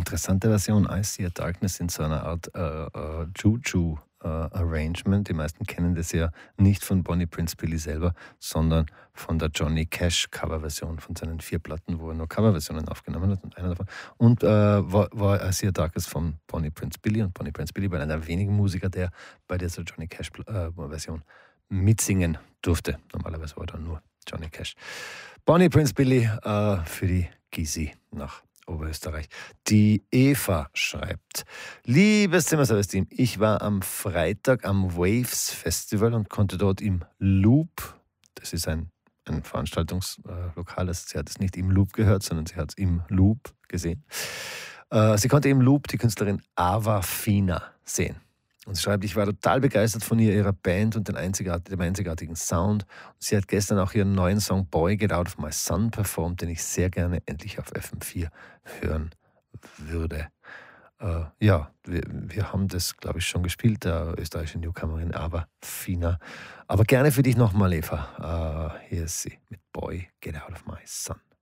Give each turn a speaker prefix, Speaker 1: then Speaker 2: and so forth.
Speaker 1: interessante Version, I See a Darkness, in so einer Art Juju Arrangement. Die meisten kennen das ja nicht von Bonnie Prince Billy selber, sondern von der Johnny Cash Coverversion von seinen 4 Platten, wo er nur Coverversionen aufgenommen hat. Und einer davon war I See a Darkness von Bonnie Prince Billy. Und Bonnie Prince Billy war einer der wenigen Musiker, der bei dieser Johnny Cash Version mitsingen durfte. Normalerweise war da nur Johnny Cash. Bonnie Prince Billy für die Gysi nach Oberösterreich. Die Eva schreibt: Liebes Zimmerservice-Team, ich war am Freitag am Waves Festival und konnte dort im Loop, das ist ein Veranstaltungslokal, also sie hat es nicht im Loop gehört, sondern sie hat es im Loop gesehen. Sie konnte im Loop die Künstlerin Ava Fina sehen. Und sie schreibt, ich war total begeistert von ihrer Band und dem einzigartigen Sound. Und sie hat gestern auch ihren neuen Song Boy Get Out of My Sun performt, den ich sehr gerne endlich auf FM4 hören würde. Wir haben das, glaube ich, schon gespielt, der österreichische Newcomerin Ava Fina. Aber gerne für dich nochmal, Eva. Hier ist sie mit Boy Get Out of My Sun.